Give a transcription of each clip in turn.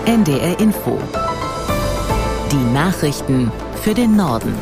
NDR Info. Die Nachrichten für den Norden.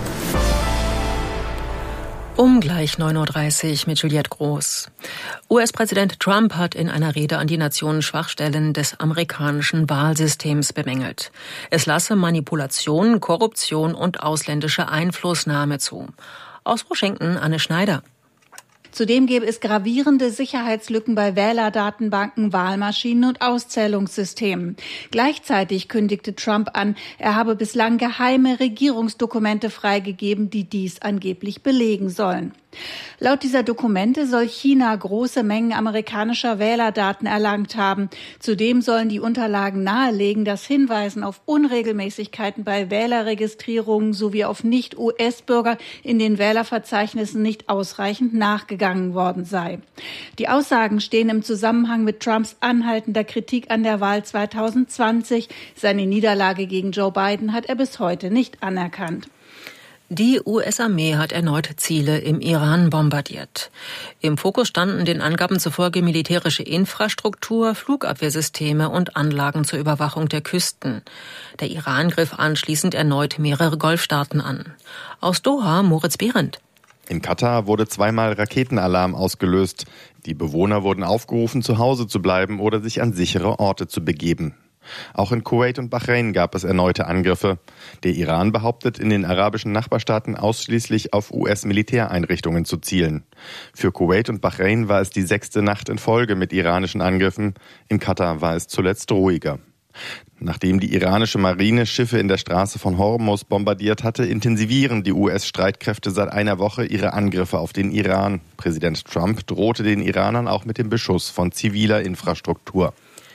Um gleich 9.30 Uhr mit Juliette Groß. US-Präsident Trump hat in einer Rede an die Nation Schwachstellen des amerikanischen Wahlsystems bemängelt. Es lasse Manipulation, Korruption und ausländische Einflussnahme zu. Aus Washington Anne Schneider. Zudem gäbe es gravierende Sicherheitslücken bei Wählerdatenbanken, Wahlmaschinen und Auszählungssystemen. Gleichzeitig kündigte Trump an, er habe bislang geheime Regierungsdokumente freigegeben, die dies angeblich belegen sollen. Laut dieser Dokumente soll China große Mengen amerikanischer Wählerdaten erlangt haben. Zudem sollen die Unterlagen nahelegen, dass Hinweisen auf Unregelmäßigkeiten bei Wählerregistrierungen sowie auf Nicht-US-Bürger in den Wählerverzeichnissen nicht ausreichend nachgegangen worden sei. Die Aussagen stehen im Zusammenhang mit Trumps anhaltender Kritik an der Wahl 2020. Seine Niederlage gegen Joe Biden hat er bis heute nicht anerkannt. Die US-Armee hat erneut Ziele im Iran bombardiert. Im Fokus standen den Angaben zufolge militärische Infrastruktur, Flugabwehrsysteme und Anlagen zur Überwachung der Küsten. Der Iran griff anschließend erneut mehrere Golfstaaten an. Aus Doha Moritz Behrendt. In Katar wurde zweimal Raketenalarm ausgelöst. Die Bewohner wurden aufgerufen, zu Hause zu bleiben oder sich an sichere Orte zu begeben. Auch in Kuwait und Bahrain gab es erneute Angriffe. Der Iran behauptet, in den arabischen Nachbarstaaten ausschließlich auf US-Militäreinrichtungen zu zielen. Für Kuwait und Bahrain war es die 6. Nacht in Folge mit iranischen Angriffen. In Katar war es zuletzt ruhiger. Nachdem die iranische Marine Schiffe in der Straße von Hormuz bombardiert hatte, intensivieren die US-Streitkräfte seit einer Woche ihre Angriffe auf den Iran. Präsident Trump drohte den Iranern auch mit dem Beschuss von ziviler Infrastruktur.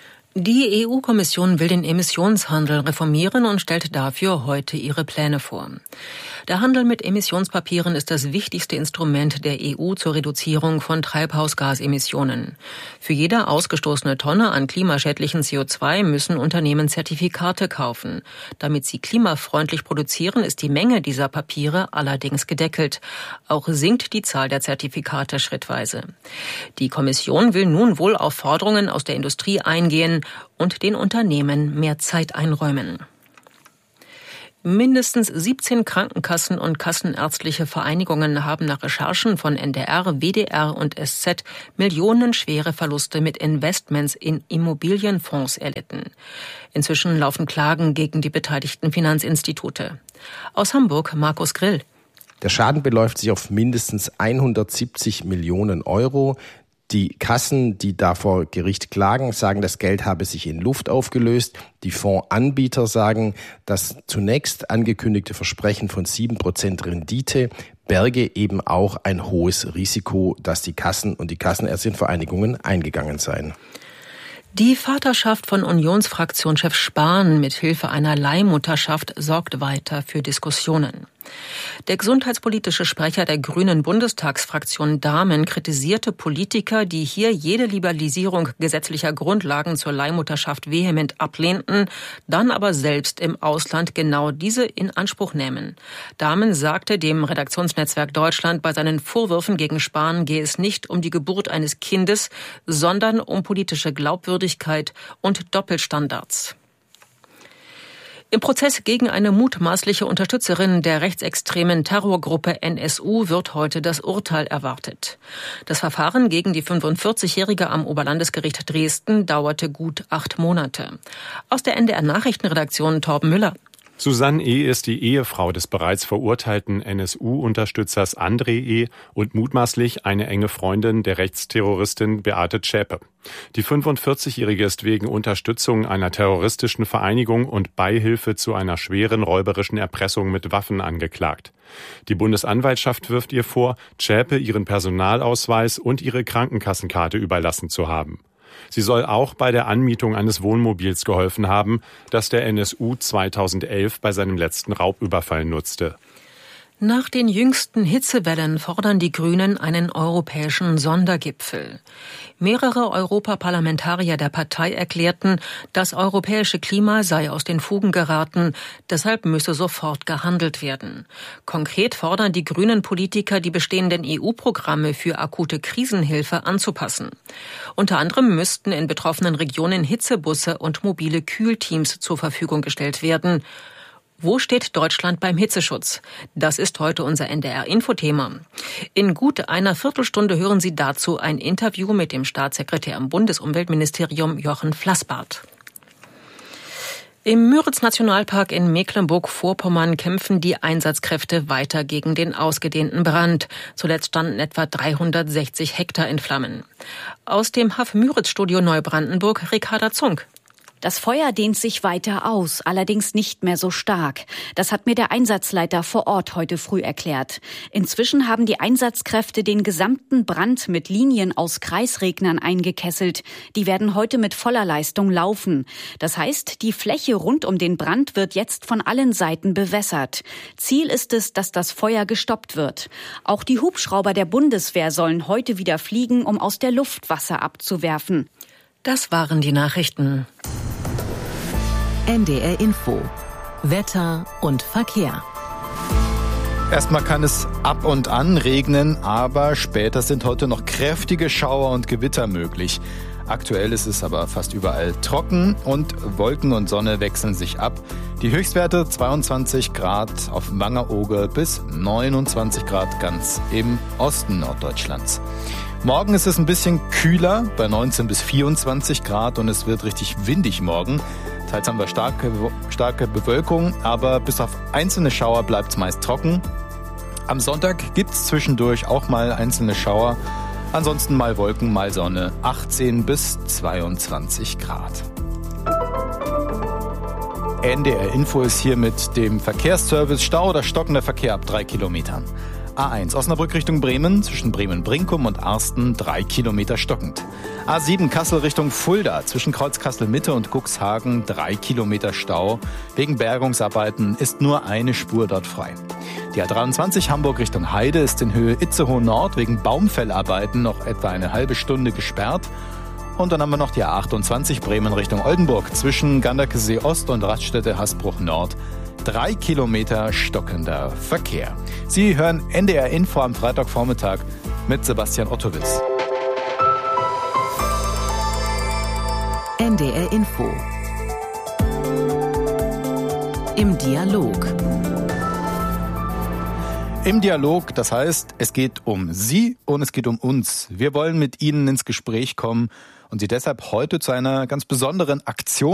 Die EU-Kommission will den Emissionshandel reformieren und stellt dafür heute ihre Pläne vor. Der Handel mit Emissionspapieren ist das wichtigste Instrument der EU zur Reduzierung von Treibhausgasemissionen. Für jede ausgestoßene Tonne an klimaschädlichen CO2 müssen Unternehmen Zertifikate kaufen. Damit sie klimafreundlich produzieren, ist die Menge dieser Papiere allerdings gedeckelt. Auch sinkt die Zahl der Zertifikate schrittweise. Die Kommission will nun wohl auf Forderungen aus der Industrie eingehen und den Unternehmen mehr Zeit einräumen. Mindestens 17 Krankenkassen und kassenärztliche Vereinigungen haben nach Recherchen von NDR, WDR und SZ millionenschwere Verluste mit Investments in Immobilienfonds erlitten. Inzwischen laufen Klagen gegen die beteiligten Finanzinstitute. Aus Hamburg Markus Grill. Der Schaden beläuft sich auf mindestens 170 Millionen Euro. Die Kassen, die da vor Gericht klagen, sagen, das Geld habe sich in Luft aufgelöst. Die Fondsanbieter sagen, das zunächst angekündigte Versprechen von 7% Rendite berge eben auch ein hohes Risiko, dass die Kassen und die kassenärztlichen Vereinigungen eingegangen seien. Die Vaterschaft von Unionsfraktionschef Spahn mit Hilfe einer Leihmutterschaft sorgt weiter für Diskussionen. Der gesundheitspolitische Sprecher der Grünen Bundestagsfraktion Dahmen kritisierte Politiker, die hier jede Liberalisierung gesetzlicher Grundlagen zur Leihmutterschaft vehement ablehnten, dann aber selbst im Ausland genau diese in Anspruch nehmen. Dahmen sagte dem Redaktionsnetzwerk Deutschland, bei seinen Vorwürfen gegen Spahn gehe es nicht um die Geburt eines Kindes, sondern um politische Glaubwürdigkeit und Doppelstandards. Im Prozess gegen eine mutmaßliche Unterstützerin der rechtsextremen Terrorgruppe NSU wird heute das Urteil erwartet. Das Verfahren gegen die 45-Jährige am Oberlandesgericht Dresden dauerte gut 8 Monate. Aus der NDR Nachrichtenredaktion Torben Müller. Susanne E. ist die Ehefrau des bereits verurteilten NSU-Unterstützers André E. und mutmaßlich eine enge Freundin der Rechtsterroristin Beate Zschäpe. Die 45-Jährige ist wegen Unterstützung einer terroristischen Vereinigung und Beihilfe zu einer schweren räuberischen Erpressung mit Waffen angeklagt. Die Bundesanwaltschaft wirft ihr vor, Zschäpe ihren Personalausweis und ihre Krankenkassenkarte überlassen zu haben. Sie soll auch bei der Anmietung eines Wohnmobils geholfen haben, das der NSU 2011 bei seinem letzten Raubüberfall nutzte. Nach den jüngsten Hitzewellen fordern die Grünen einen europäischen Sondergipfel. Mehrere Europaparlamentarier der Partei erklärten, das europäische Klima sei aus den Fugen geraten, deshalb müsse sofort gehandelt werden. Konkret fordern die grünen Politiker, die bestehenden EU-Programme für akute Krisenhilfe anzupassen. Unter anderem müssten in betroffenen Regionen Hitzebusse und mobile Kühlteams zur Verfügung gestellt werden. Wo steht Deutschland beim Hitzeschutz? Das ist heute unser NDR-Infothema. In gut einer Viertelstunde hören Sie dazu ein Interview mit dem Staatssekretär im Bundesumweltministerium Jochen Flassbart. Im Müritz-Nationalpark in Mecklenburg-Vorpommern kämpfen die Einsatzkräfte weiter gegen den ausgedehnten Brand. Zuletzt standen etwa 360 Hektar in Flammen. Aus dem HAF-Müritz-Studio Neubrandenburg, Ricarda Zunk. Das Feuer dehnt sich weiter aus, allerdings nicht mehr so stark. Das hat mir der Einsatzleiter vor Ort heute früh erklärt. Inzwischen haben die Einsatzkräfte den gesamten Brand mit Linien aus Kreisregnern eingekesselt. Die werden heute mit voller Leistung laufen. Das heißt, die Fläche rund um den Brand wird jetzt von allen Seiten bewässert. Ziel ist es, dass das Feuer gestoppt wird. Auch die Hubschrauber der Bundeswehr sollen heute wieder fliegen, um aus der Luft Wasser abzuwerfen. Das waren die Nachrichten. NDR Info. Wetter und Verkehr. Erstmal kann es ab und an regnen, aber später sind heute noch kräftige Schauer und Gewitter möglich. Aktuell ist es aber fast überall trocken und Wolken und Sonne wechseln sich ab. Die Höchstwerte 22 Grad auf Wangerooge bis 29 Grad ganz im Osten Norddeutschlands. Morgen ist es ein bisschen kühler, bei 19 bis 24 Grad und es wird richtig windig morgen. Teils haben wir starke Bewölkung, aber bis auf einzelne Schauer bleibt es meist trocken. Am Sonntag gibt es zwischendurch auch mal einzelne Schauer. Ansonsten mal Wolken, mal Sonne, 18 bis 22 Grad. NDR Info ist hier mit dem Verkehrsservice. Stau oder stockender Verkehr ab 3 Kilometern. A1 Osnabrück Richtung Bremen, zwischen Bremen-Brinkum und Arsten 3 Kilometer stockend. A7 Kassel Richtung Fulda, zwischen Kreuz Kassel-Mitte und Cuxhagen 3 Kilometer Stau. Wegen Bergungsarbeiten ist nur eine Spur dort frei. Die A23 Hamburg Richtung Heide ist in Höhe Itzehoe Nord wegen Baumfellarbeiten noch etwa eine halbe Stunde gesperrt. Und dann haben wir noch die A28 Bremen Richtung Oldenburg, zwischen Ganderkesee Ost und Raststätte Hasbruch Nord. 3 Kilometer stockender Verkehr. Sie hören NDR Info am Freitagvormittag mit Sebastian Ottowitz. NDR Info. Im Dialog. Im Dialog, das heißt, es geht um Sie und es geht um uns. Wir wollen mit Ihnen ins Gespräch kommen und Sie deshalb heute zu einer ganz besonderen Aktion